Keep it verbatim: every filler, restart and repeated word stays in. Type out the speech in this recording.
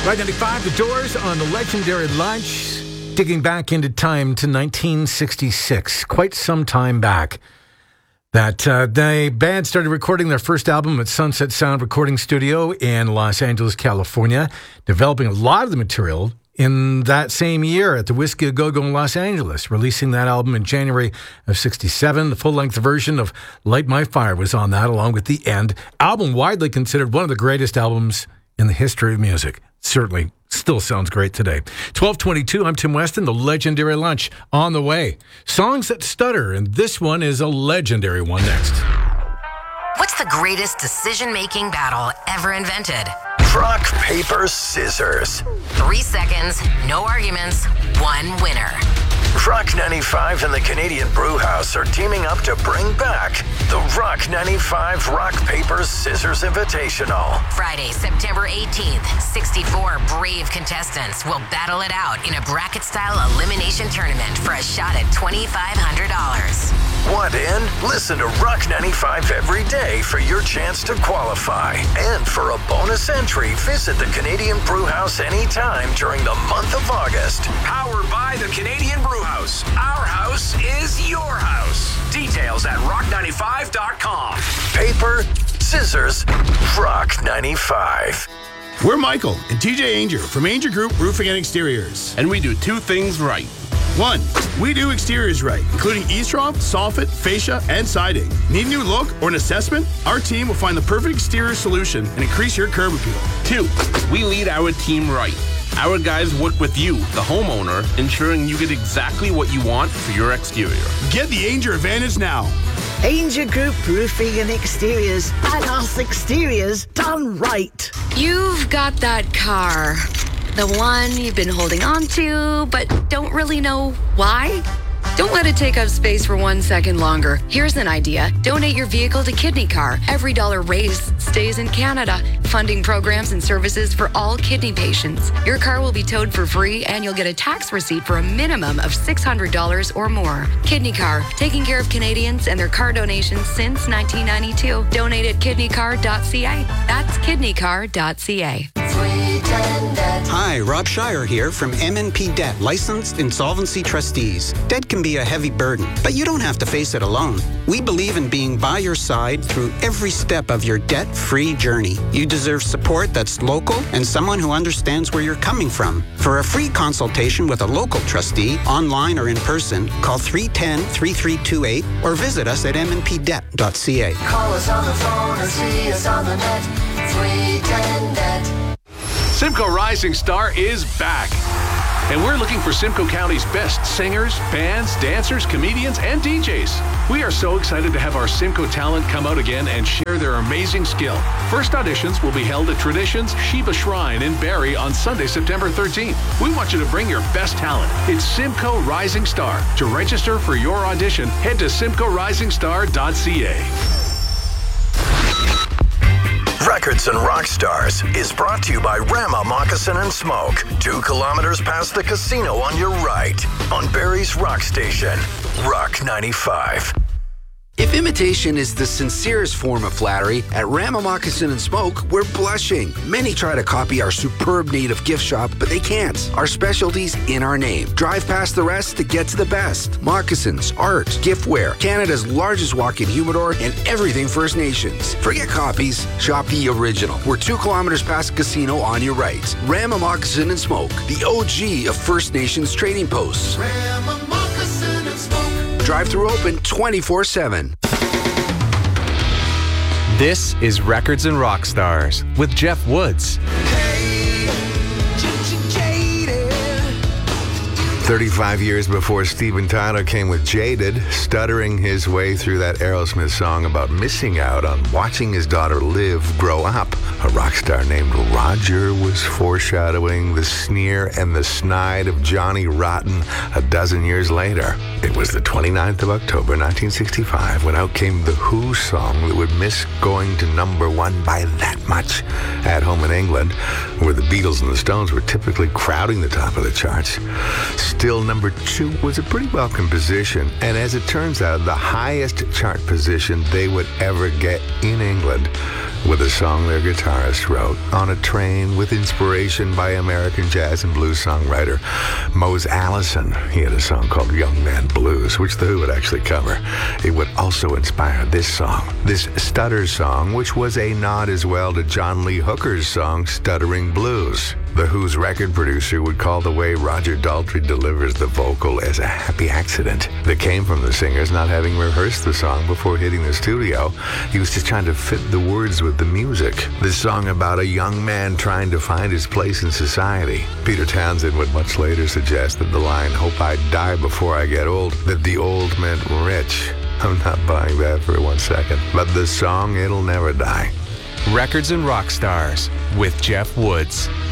Right ninety-five, The Doors on the legendary Lunch, digging back into time to nineteen sixty-six, quite some time back. That uh, the band started recording their first album at Sunset Sound Recording Studio in Los Angeles, California, developing a lot of the material in that same year at the Whiskey A Go Go in Los Angeles, releasing that album in January of sixty-seven. The full-length version of Light My Fire was on that, along with The End. Album widely considered one of the greatest albums in the history of music. Certainly still sounds great today. twelve twenty-two, I'm Tim Weston, the legendary Lunch on the way. Songs that stutter, and this one is a legendary one next. What's the greatest decision-making battle ever invented? Rock, paper, scissors. Three seconds, no arguments, one winner. Rock ninety-five and the Canadian Brewhouse are teaming up to bring back the Rock ninety-five Rock, Paper, Scissors Invitational. Friday, September eighteenth, sixty-four brave contestants will battle it out in a bracket-style elimination tournament for a shot at twenty-five hundred dollars. Want in? Listen to Rock ninety-five every day for your chance to qualify. And for a bonus entry, visit the Canadian Brewhouse anytime during the month of August. Powered by the Canadian Brewhouse. Our house is your house. Details at rock ninety-five dot com. Paper, scissors, Rock ninety-five. We're Michael and T J Ainger from Ainger Group Roofing and Exteriors. And we do two things right. One, we do exteriors right, including eavesdrop, soffit, fascia, and siding. Need a new look or an assessment? Our team will find the perfect exterior solution and increase your curb appeal. Two, we lead our team right. Our guys work with you, the homeowner, ensuring you get exactly what you want for your exterior. Get the Ainger advantage now. Ainger Group Roofing and Exteriors. Badass exteriors done right. You've got that car. The one you've been holding on to, but don't really know why? Don't let it take up space for one second longer. Here's an idea. Donate your vehicle to Kidney Car. Every dollar raised stays in Canada, funding programs and services for all kidney patients. Your car will be towed for free, and you'll get a tax receipt for a minimum of six hundred dollars or more. Kidney Car, taking care of Canadians and their car donations since nineteen ninety-two. Donate at kidney car dot c a. That's kidney car dot c a. Hi, Rob Shire here from M and P Debt, licensed insolvency trustees. Debt can be a heavy burden, but you don't have to face it alone. We believe in being by your side through every step of your debt-free journey. You deserve support that's local and someone who understands where you're coming from. For a free consultation with a local trustee, online or in person, call three one zero, three three two eight or visit us at m n p debt dot c a. Call us on the phone or see us on the net. three ten net. Simcoe Rising Star is back. And we're looking for Simcoe County's best singers, bands, dancers, comedians, and D Js. We are so excited to have our Simcoe talent come out again and share their amazing skill. First auditions will be held at Traditions Shiva Shrine in Barrie on Sunday, September thirteenth. We want you to bring your best talent. It's Simcoe Rising Star. To register for your audition, head to simcoe rising star dot c a. Records and Rock Stars is brought to you by Rama Moccasin and Smoke, two kilometers past the casino on your right, on Barrie's Rock Station, Rock ninety-five. If imitation is the sincerest form of flattery, at Rama Moccasin and Smoke, we're blushing. Many try to copy our superb native gift shop, but they can't. Our specialty's in our name. Drive past the rest to get to the best. Moccasins, art, giftware, Canada's largest walk-in humidor, and everything First Nations. Forget copies, shop the original. We're two kilometers past the casino on your right. Rama Moccasin and Smoke, the O G of First Nations trading posts. Rama Moccasin and Smoke. Drive-through open twenty-four seven. This is Records and Rock Stars with Jeff Woods. thirty-five years before Steven Tyler came with Jaded, stuttering his way through that Aerosmith song about missing out on watching his daughter Liv grow up. A rock star named Roger was foreshadowing the sneer and the snide of Johnny Rotten a dozen years later. It was the twenty-ninth of October, nineteen sixty-five, when out came the Who song that would miss going to number one by that much at home in England. where the Beatles and the Stones were typically crowding the top of the charts. Still, number two was a pretty welcome position, and as it turns out, the highest chart position they would ever get in England with a song their guitarist wrote on a train with inspiration by American jazz and blues songwriter Mose Allison. He had a song called Young Man Blues, which The Who would actually cover. It would also inspire this song, this Stutter song, which was a nod as well to John Lee Hooker's song Stuttering Blues. The Who's record producer would call the way Roger Daltrey delivers the vocal as a happy accident that came from the singers not having rehearsed the song before hitting the studio. He was just trying to fit the words with the music. This song about a young man trying to find his place in society. Peter Townsend would much later suggest that the line, "Hope I die before I get old," that the old meant rich. I'm not buying that for one second. But the song, it'll never die. Records and Rock Stars with Jeff Woods.